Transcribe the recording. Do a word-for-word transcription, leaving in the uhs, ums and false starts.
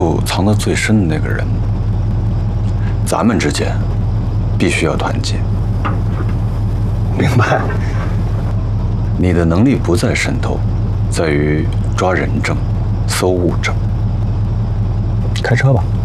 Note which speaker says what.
Speaker 1: 藏得最深的那个人，咱们之间必须要团结。
Speaker 2: 明白。
Speaker 1: 你的能力不在渗透，在于抓人证、搜物证。
Speaker 2: 开车吧。